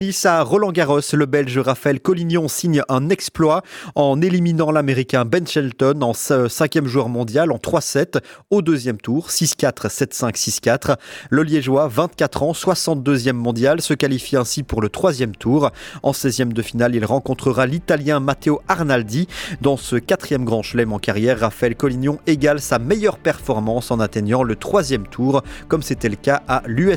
À Roland-Garros, le Belge Raphaël Collignon signe un exploit en éliminant l'Américain Ben Shelton en cinquième joueur mondial en 3-7 au deuxième tour, 6-4, 7-5, 6-4. Le Liégeois, 24 ans, 62e mondial, se qualifie ainsi pour le troisième tour. En 16e de finale, il rencontrera l'Italien Matteo Arnaldi. Dans ce quatrième grand chelem en carrière, Raphaël Collignon égale sa meilleure performance en atteignant le troisième tour, comme c'était le cas à l'US